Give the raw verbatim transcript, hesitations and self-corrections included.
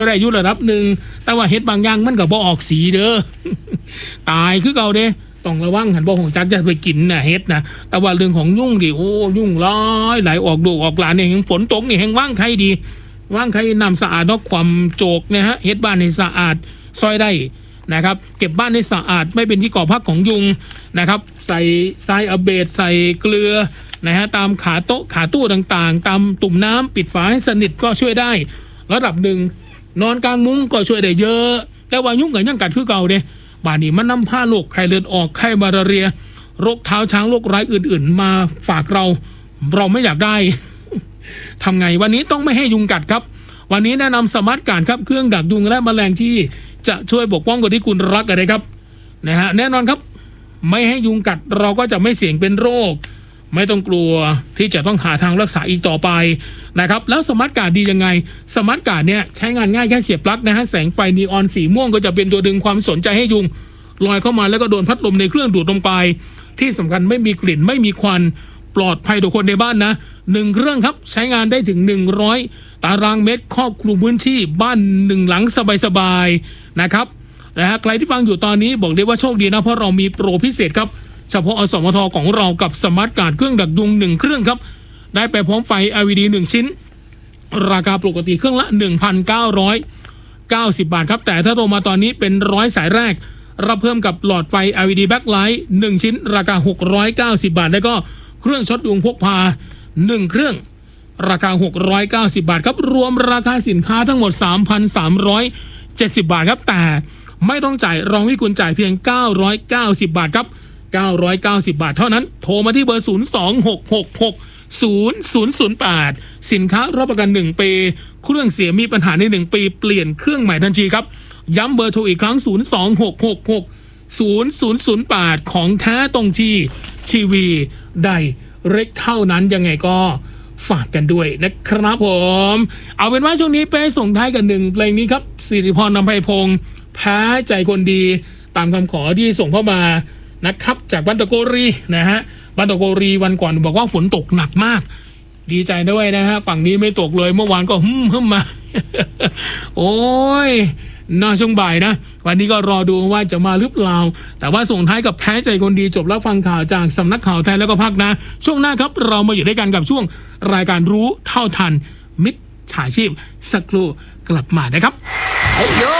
ได้อยู่ระดับหนึ่งแต่ว่าเฮ็ดบางอย่างมันก็บ่ออกสีเด้อ ตายคือเก่าเด้ต้องระวังหันบ่ของจักจะไปกินน่ะเฮ็ดนะแต่ว่าเรื่องของยุ่งดิโอ้ยุ่งร้อยไหลออกดูออกหลานเนี่ยยังฝนตกนี่แห่งว่างใครดีว่างใครน้ำสะอาดนอกความโจกเนี่ยฮะเฮ็ดบ้านให้สะอาดซอยได้นะครับเก็บบ้านให้สะอาดไม่เป็นที่ก่อพักของยุงนะครับใส่ทรายอะเบดใส่เกลือนะฮะตามขาโต๊ะขาตู้ต่างๆตามตุ่มน้ำปิดฝาให้สนิทก็ช่วยได้ระดับหนึ่งนอนกลางมุ้งก็ช่วยได้เยอะแต่ว่ายุ่งกับยังกัดคือเก่าเด้บ้านนี้มันนำผ้าโรคไข้เลือดออกไข้มาลาเรียโรคเท้าช้างโรคร้ายอื่นๆมาฝากเราเราไม่อยากได้ ทำไงวันนี้ต้องไม่ให้ยุงกัดครับวันนี้แนะนำสมาร์ทการ์ดครับเครื่องดักยุงและแมลงที่จะช่วยปกป้องคนที่คุณรักกันเลยครับนะฮะแน่นอนครับไม่ให้ยุงกัดเราก็จะไม่เสี่ยงเป็นโรคไม่ต้องกลัวที่จะต้องหาทางรักษาอีกต่อไปนะครับแล้วสมาร์ทการ์ดดียังไงสมาร์ทการ์ดเนี่ยใช้งานง่ายแค่เสียบปลั๊กนะฮะแสงไฟนีออนสีม่วงก็จะเป็นตัวดึงความสนใจให้ยุงลอยเข้ามาแล้วก็โดนพัดลมในเครื่องดูดลงไปที่สำคัญไม่มีกลิ่นไม่มีควันปลอดภัยต่อคนในบ้านนะหนึ่งเครื่องครับใช้งานได้ถึงหนึ่งร้อยตารางเมตรครอบคลุมพื้นที่บ้านหนึ่งหลังสบายๆนะครับนะฮะใครที่ฟังอยู่ตอนนี้บอกได้ว่าโชคดีนะเพราะเรามีโปรพิเศษครับเฉพาะอสมทของเรากับสมาร์ทการ์ดเครื่องดักยุงหนึ่งเครื่องครับได้ไปพร้อมไฟ แอล อี ดี หนึ่งชิ้นราคาปกติเครื่องละ หนึ่งพันเก้าร้อยเก้าสิบ บาทครับแต่ถ้าโทรมาตอนนี้เป็นร้อยสายแรกรับเพิ่มกับหลอดไฟ แอล อี ดี Backlight หนึ่งชิ้นราคาหกร้อยเก้าสิบบาทแล้วก็เครื่องช็อตยุงพกพาหนึ่งเครื่องราคาหกร้อยเก้าสิบบาทครับรวมราคาสินค้าทั้งหมด สามพันสามร้อยเจ็ดสิบ บาทครับแต่ไม่ต้องจ่ายรองให้คุณจ่ายเพียงเก้าร้อยเก้าสิบบาทครับเก้าร้อยเก้าสิบบาทเท่านั้นโทรมาที่เบอร์ศูนย์ สอง หก หก หก ศูนย์ ศูนย์ ศูนย์ แปดสินค้ารับประกันหนึ่งปีเครื่องเสียมีปัญหาในหนึ่งปีเปลี่ยนเครื่องใหม่ทันทีครับย้ำเบอร์โทรอีกครั้งศูนย์ สอง หก หก หก ศูนย์ ศูนย์ ศูนย์ แปดของแท้ตรงที่ทีวีได้เล็กเท่านั้นยังไงก็ฝากกันด้วยนะครับผมเอาเป็นว่าช่วงนี้ไปส่งท้ายกันหนึ่งเพลงนี้ครับสิริพร นำไพพงศ์แพ้ใจคนดีตามคำขอที่ส่งเข้ามานะครับจากบ้านตะโกรีนะฮะบ้านตะโกรีวันก่อนบอกว่าฝนตกหนักมากดีใจด้วยนะฮะฝั่งนี้ไม่ตกเลยเมื่อวานก็หึ่มหึ่มมา โอ้ยน่าช่วงบ่ายนะวันนี้ก็รอดูว่าจะมาหรือเปล่าแต่ว่าส่งท้ายกับแพ้ใจคนดีจบแล้วฟังข่าวจากสำนักข่าวไทยแล้วก็พักนะช่วงหน้าครับเรามาอยู่ด้วยกันกับช่วงรายการรู้เท่าทันมิจฉาชีพสักครู่กลับมานะครับ